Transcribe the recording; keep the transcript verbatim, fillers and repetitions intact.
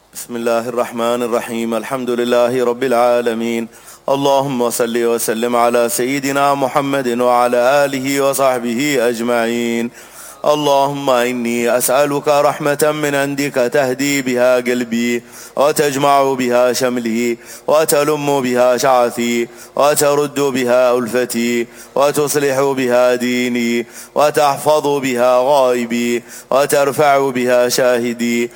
بسم الله الرحمن الرحيم. الحمد لله رب العالمين. اللهم صل وسلم على سيدنا محمد وعلى آله وصحبه أجمعين. اللهم إني أسألك رحمة من عندك تهدي بها قلبي، وتجمع بها شملي، وتلم بها شعثي، وترد بها ألفتي، وتصلح بها ديني، وتحفظ بها غائبي، وترفع بها شاهدي،